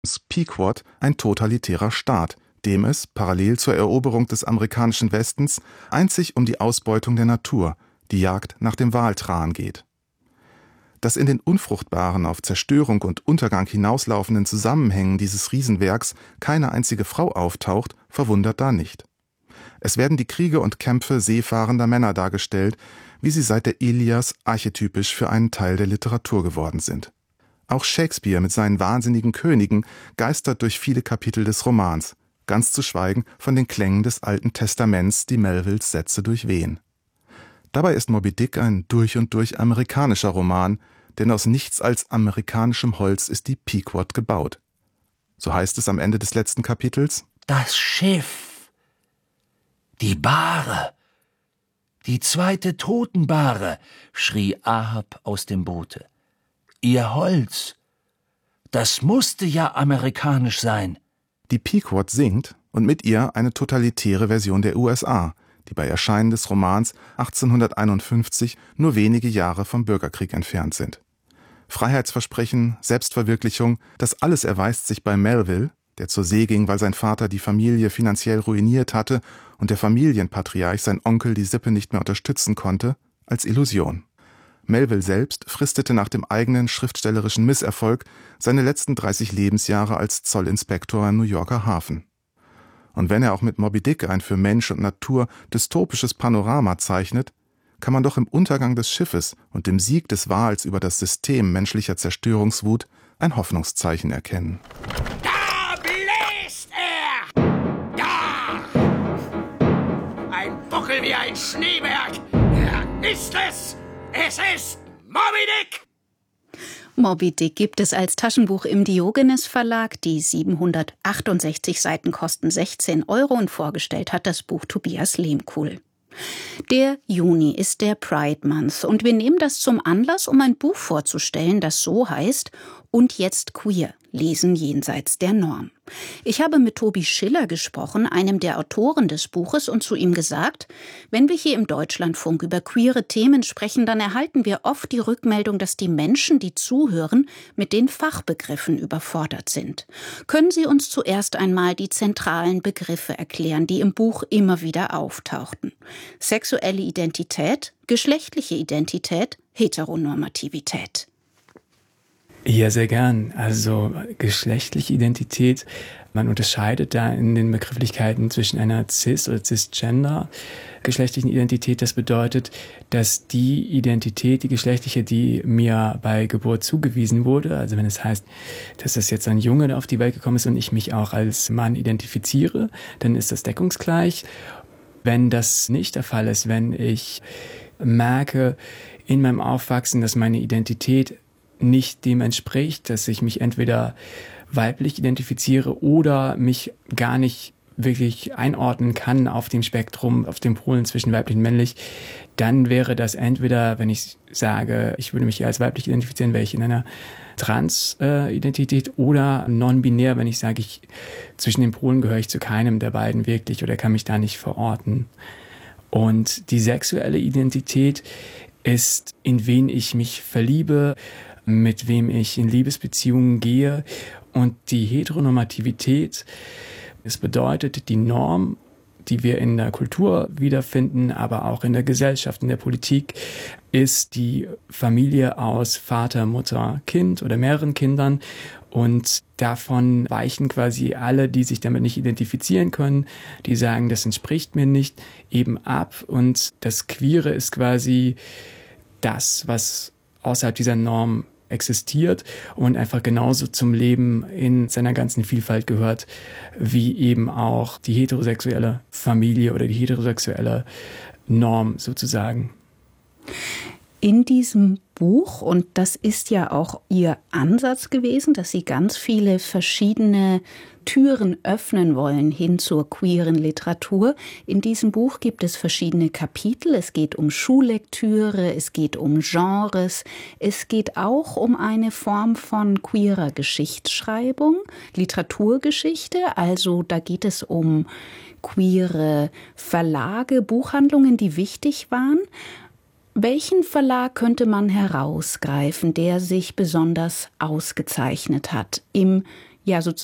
Pequod ein totalitärer Staat, dem es, parallel zur Eroberung des amerikanischen Westens, einzig um die Ausbeutung der Natur, die Jagd nach dem Waltran geht. Dass in den unfruchtbaren, auf Zerstörung und Untergang hinauslaufenden Zusammenhängen dieses Riesenwerks keine einzige Frau auftaucht, verwundert da nicht. Es werden die Kriege und Kämpfe seefahrender Männer dargestellt, wie sie seit der Ilias archetypisch für einen Teil der Literatur geworden sind. Auch Shakespeare mit seinen wahnsinnigen Königen geistert durch viele Kapitel des Romans, ganz zu schweigen von den Klängen des Alten Testaments, die Melvilles Sätze durchwehen. Dabei ist Moby Dick ein durch und durch amerikanischer Roman, denn aus nichts als amerikanischem Holz ist die Pequod gebaut. So heißt es am Ende des letzten Kapitels: Das Schiff, die Bahre, die zweite Totenbahre, schrie Ahab aus dem Boote. Ihr Holz, das musste ja amerikanisch sein. Die Pequod singt und mit ihr eine totalitäre Version der USA, die bei Erscheinen des Romans 1851 nur wenige Jahre vom Bürgerkrieg entfernt sind. Freiheitsversprechen, Selbstverwirklichung, das alles erweist sich bei Melville, der zur See ging, weil sein Vater die Familie finanziell ruiniert hatte und der Familienpatriarch, sein Onkel, die Sippe nicht mehr unterstützen konnte, als Illusion. Melville selbst fristete nach dem eigenen schriftstellerischen Misserfolg seine letzten 30 Lebensjahre als Zollinspektor im New Yorker Hafen. Und wenn er auch mit Moby Dick ein für Mensch und Natur dystopisches Panorama zeichnet, kann man doch im Untergang des Schiffes und dem Sieg des Wals über das System menschlicher Zerstörungswut ein Hoffnungszeichen erkennen. Da bläst er! Da! Ein Buckel wie ein Schneeberg! Er ist es! Es ist Moby Dick! Moby Dick gibt es als Taschenbuch im Diogenes Verlag. Die 768 Seiten kosten 16 € und vorgestellt hat das Buch Tobias Lehmkuhl. Der Juni ist der Pride Month und wir nehmen das zum Anlass, um ein Buch vorzustellen, das so heißt: Und jetzt queer, lesen jenseits der Norm. Ich habe mit Tobi Schiller gesprochen, einem der Autoren des Buches, und zu ihm gesagt, wenn wir hier im Deutschlandfunk über queere Themen sprechen, dann erhalten wir oft die Rückmeldung, dass die Menschen, die zuhören, mit den Fachbegriffen überfordert sind. Können Sie uns zuerst einmal die zentralen Begriffe erklären, die im Buch immer wieder auftauchten? Sexuelle Identität, geschlechtliche Identität, Heteronormativität. Ja, sehr gern. Also geschlechtliche Identität, man unterscheidet da in den Begrifflichkeiten zwischen einer cis- oder cisgender geschlechtlichen Identität. Das bedeutet, dass die Identität, die geschlechtliche, die mir bei Geburt zugewiesen wurde, also wenn es heißt, dass das jetzt ein Junge, der auf die Welt gekommen ist und ich mich auch als Mann identifiziere, dann ist das deckungsgleich. Wenn das nicht der Fall ist, wenn ich merke in meinem Aufwachsen, dass meine Identität nicht dem entspricht, dass ich mich entweder weiblich identifiziere oder mich gar nicht wirklich einordnen kann auf dem Spektrum, auf dem Polen zwischen weiblich und männlich, dann wäre das entweder, wenn ich sage, ich würde mich als weiblich identifizieren, wäre ich in einer Trans-Identität, oder non-binär, wenn ich sage, zwischen den Polen gehöre ich zu keinem der beiden wirklich oder kann mich da nicht verorten. Und die sexuelle Identität ist, in wen ich mich verliebe, mit wem ich in Liebesbeziehungen gehe. Und die Heteronormativität, es bedeutet die Norm, die wir in der Kultur wiederfinden, aber auch in der Gesellschaft, in der Politik, ist die Familie aus Vater, Mutter, Kind oder mehreren Kindern. Und davon weichen quasi alle, die sich damit nicht identifizieren können, die sagen, das entspricht mir nicht, eben ab. Und das Queere ist quasi das, was außerhalb dieser Norm existiert und einfach genauso zum Leben in seiner ganzen Vielfalt gehört, wie eben auch die heterosexuelle Familie oder die heterosexuelle Norm sozusagen. In diesem Buch, und das ist ja auch Ihr Ansatz gewesen, dass Sie ganz viele verschiedene Türen öffnen wollen hin zur queeren Literatur. In diesem Buch gibt es verschiedene Kapitel. Es geht um Schullektüre, es geht um Genres, es geht auch um eine Form von queerer Geschichtsschreibung, Literaturgeschichte. Also da geht es um queere Verlage, Buchhandlungen, die wichtig waren. Welchen Verlag könnte man herausgreifen, der sich besonders ausgezeichnet hat im ja sozusagen